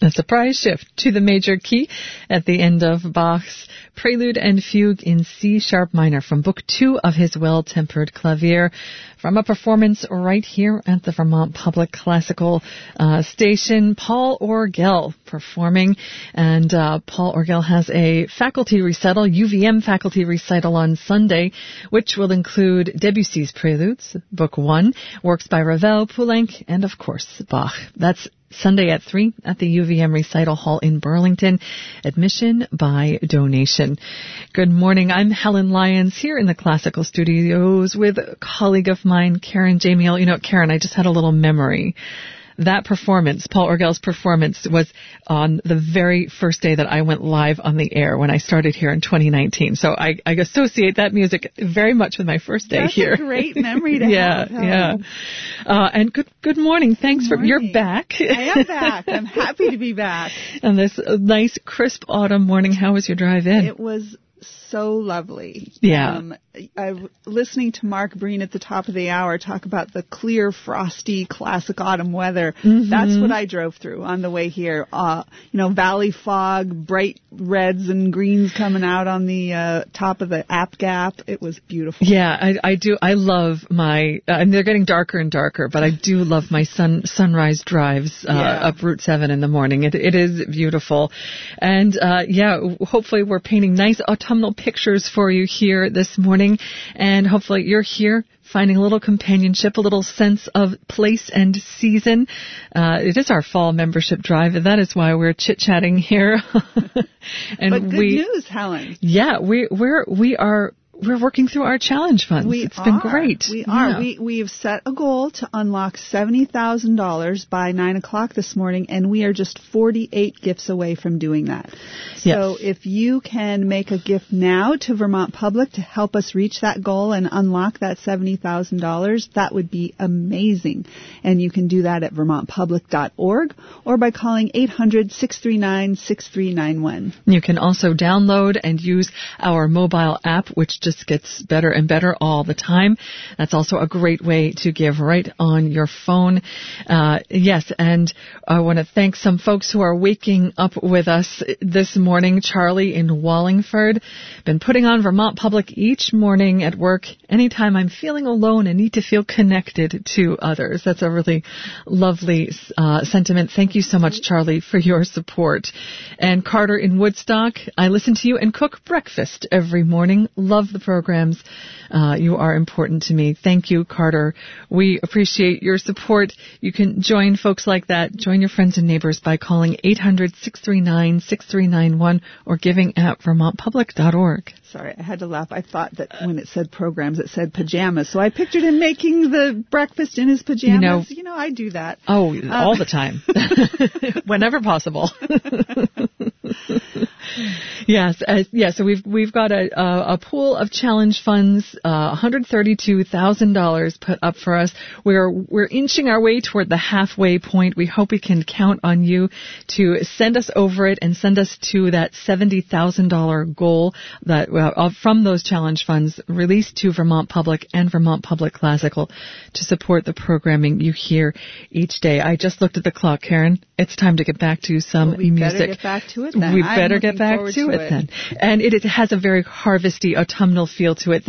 A surprise shift to the major key at the end of Bach's Prelude and Fugue in C-sharp minor from Book 2 of his Well-Tempered Clavier, from a performance right here at the Vermont Public Classical Station. Paul Orgel performing, and Paul Orgel has a faculty recital, UVM faculty recital on Sunday, which will include Debussy's Preludes, Book 1, works by Ravel, Poulenc, and of course Bach. That's Sunday at 3 at the UVM Recital Hall in Burlington. Admission by donation. Good morning. I'm Helen Lyons here in the Classical Studios with a colleague of mine, Karen Jamiel. You know, Karen, I just had a little memory. That performance, Paul Orgel's performance, was on the very first day that I went live on the air when I started here in 2019. So I associate that music very much with my first day here. That's a great memory to have. Yeah. And good morning. Thanks for you're back. I am back. I'm happy to be back. And this nice, crisp autumn morning. How was your drive in? It was so lovely. Yeah. Listening to Mark Breen at the top of the hour talk about the clear, frosty, classic autumn weather. Mm-hmm. That's what I drove through on the way here. Valley fog, bright reds and greens coming out on the top of the App Gap. It was beautiful. Yeah, I do. I love my, and they're getting darker and darker, but I do love my sunrise drives up Route 7 in the morning. It is beautiful. And hopefully we're painting nice autumnal pictures for you here this morning. And hopefully you're here finding a little companionship, a little sense of place and season. It is our fall membership drive, and that is why we're chit-chatting here. And but good news, Helen. Yeah, we're working through our challenge funds. It's been great. We are. We've set a goal to unlock $70,000 by 9 o'clock this morning, and we are just 48 gifts away from doing that. So if you can make a gift now to Vermont Public to help us reach that goal and unlock that $70,000, that would be amazing. And you can do that at vermontpublic.org or by calling 800-639-6391. You can also download and use our mobile app, which just gets better and better all the time. That's also a great way to give right on your phone. Yes, and I want to thank some folks who are waking up with us this morning. Charlie in Wallingford. Been putting on Vermont Public each morning at work anytime I'm feeling alone and need to feel connected to others. That's a really lovely sentiment. Thank you so much, Charlie, for your support. And Carter in Woodstock, I listen to you and cook breakfast every morning. Love the programs. You are important to me. Thank you, Carter. We appreciate your support. You can join folks like that. Join your friends and neighbors by calling 800-639-6391 or giving at vermontpublic.org. Sorry, I had to laugh. I thought that when it said programs, it said pajamas. So I pictured him making the breakfast in his pajamas. You know I do that. Oh, all the time. Whenever possible. Yes. So we've got a pool of challenge funds, $132,000 put up for us. We're inching our way toward the halfway point. We hope we can count on you to send us over it and send us to that $70,000 goal that from those challenge funds released to Vermont Public and Vermont Public Classical to support the programming you hear each day. I just looked at the clock, Karen. It's time to get back to some music. We better get back to it then. We better get back to it then. And it has a very harvesty autumnal feel to it.